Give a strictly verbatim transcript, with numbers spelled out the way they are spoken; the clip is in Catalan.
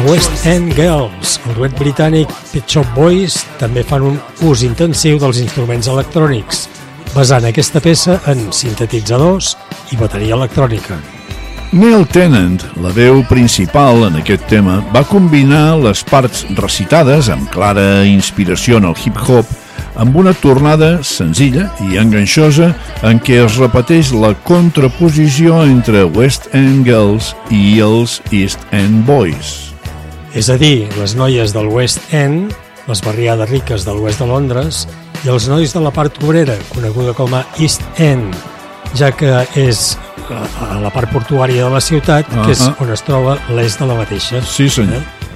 West End Girls, el duet britànic Pet Shop Boys, també fan un ús intensiu dels instruments electrònics, basant aquesta peça en sintetitzadors i bateria electrònica. Neil Tennant, la veu principal en aquest tema, va combinar les parts recitades amb clara inspiració en el hip-hop amb una tornada senzilla i enganxosa en què es repeteix la contraposició entre West End Girls i els East End Boys. És a dir, les noies del West End, les barriades riques de l'oest de Londres, i els nois de la part obrera, coneguda com a East End, ja que és a la part portuària de la ciutat, uh-huh. que és on es troba l'est de la mateixa. Sí, senyor. Eh?